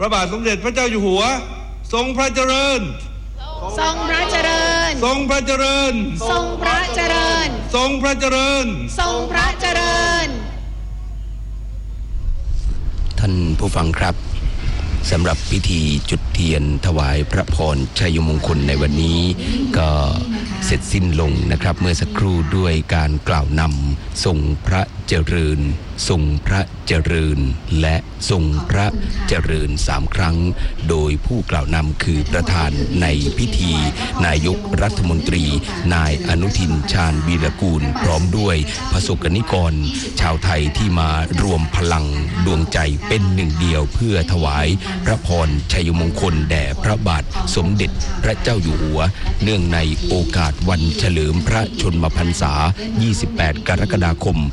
พระบาทสมเด็จพระเจ้าอยู่หัวทรงพระเจริญทรงพระเจริญทรงพระเจริญทรงพระเจริญทรงพระเจริญทรงพระเจริญท่านผู้ฟังครับสำหรับพิธีจุดเทียนถวายพระพรชัยมงคลในวันนี้ก็เสร็จสิ้นลงนะครับเมื่อสักครู่ด้วยการกล่าวนำทรงพระเจริญทรงพระเจริญและทรงพระเจริญ3ครั้งโดยผู้กล่าวนำคือประธานในพิธีนายกรัฐมนตรีนายอนุทินชาญวีรกูลพร้อมด้วยประสบนิกรชาวไทยที่มารวมพลังดวงใจเป็นหนึ่งเดียวเพื่อถวายพระพรชัยมงคลแด่พระบาทสมเด็จพระเจ้าอยู่หัวเนื่องในโอกาสวันเฉลิมพระชนมพรรษา28กรกฎาคม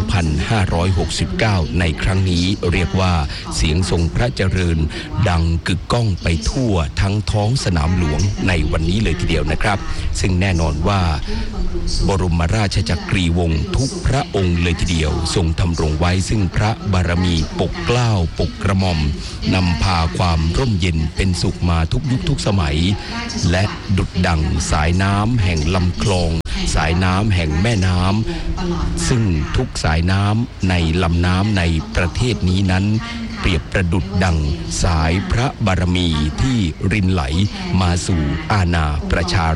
2569ในครั้งนี้เรียกว่าเสียงทรงพระเจริญดังกึกก้องไปทั่วทั้งท้องสนามหลวงในวันนี้เลยทีเดียวนะครับซึ่งแน่นอนว่าบรมราชจักรีวงศ์ทุกพระองค์เลยทีเดียวทรงทำรงไว้ซึ่งพระบารมีปกเกล้าปกกระหม่อมนำพาความร่มเย็นเป็นสุขมาทุกยุคทุกสมัยและดุจดั่งสายน้ำแห่งลำคลองสายน้ำแห่งแม่น้ำซึ่งทุกสายน้ำในลำน้ำในประเทศนี้นั้นเปรียบประดุจดังสายพระบารมีที่รินไหลมาสู่อาณาประชา